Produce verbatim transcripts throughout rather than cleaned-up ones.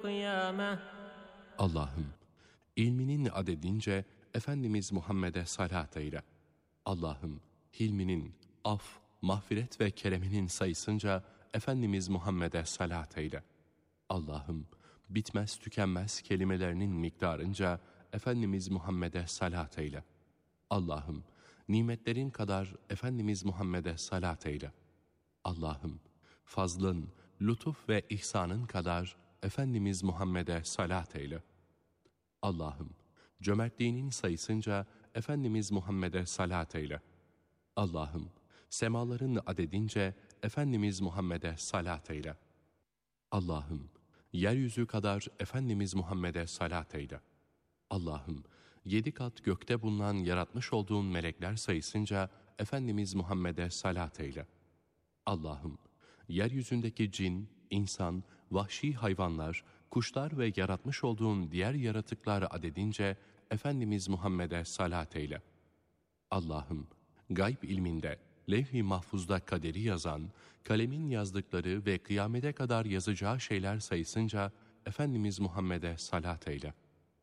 القيامة. Allah'ım, ilminin adedince Efendimiz Muhammed'e salat eyle. Allah'ım, hilminin, af, mağfiret ve kereminin sayısınca Efendimiz Muhammed'e salat eyle. Allah'ım, bitmez tükenmez kelimelerinin miktarınca Efendimiz Muhammed'e salat eyle. Allah'ım, nimetlerin kadar Efendimiz Muhammed'e salat eyle. Allah'ım, fazlın, lütuf ve ihsanın kadar Efendimiz Muhammed'e salat eyle. Allah'ım, cömertliğinin sayısınca Efendimiz Muhammed'e salat eyle. Allah'ım, semaların adedince Efendimiz Muhammed'e salat eyle. Allah'ım, yeryüzü kadar Efendimiz Muhammed'e salat eyle. Allah'ım, yedi kat gökte bulunan yaratmış olduğun melekler sayısınca Efendimiz Muhammed'e salat eyle. Allah'ım, yeryüzündeki cin, insan, vahşi hayvanlar, kuşlar ve yaratmış olduğun diğer yaratıklar adedince Efendimiz Muhammed'e salat eyle. Allah'ım, gayb ilminde, levh-i mahfuzda kaderi yazan, kalemin yazdıkları ve kıyamete kadar yazacağı şeyler sayısınca Efendimiz Muhammed'e salat eyle.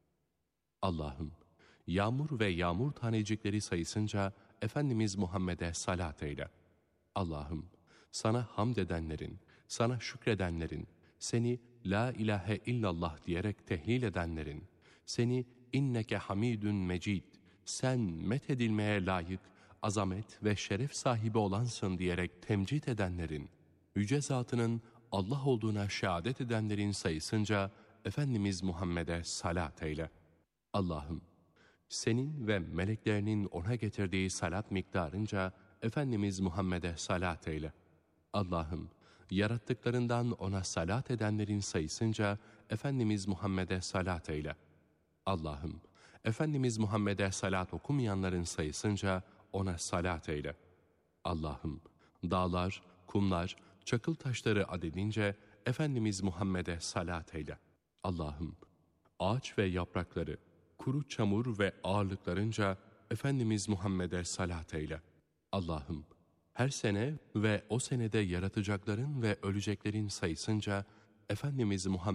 Allah'ım, yağmur ve yağmur tanecikleri sayısınca Efendimiz Muhammed'e salat eyle. Allah'ım, sana hamd edenlerin, sana şükredenlerin, seni la ilahe illallah diyerek tehlil edenlerin, seni inneke hamidun mecid, sen methedilmeye layık, azamet ve şeref sahibi olansın diyerek temcid edenlerin, yüce zatının Allah olduğuna şehadet edenlerin sayısınca Efendimiz Muhammed'e salat eyle. Allah'ım, senin ve meleklerinin ona getirdiği salat miktarınca Efendimiz Muhammed'e salat eyle. Allah'ım, yarattıklarından ona salat edenlerin sayısınca Efendimiz Muhammed'e salat eyle. Allah'ım, Efendimiz Muhammed'e salat okumayanların sayısınca ona salat eyle. Allah'ım, dağlar, kumlar, çakıl taşları adedince Efendimiz Muhammed'e salat eyle. Allah'ım, ağaç ve yaprakları, kuru çamur ve ağırlıklarınca Efendimiz Muhammed'e salat eyle. Allah'ım, her sene ve o senede yaratacakların ve öleceklerin sayısınca Efendimiz Muhammed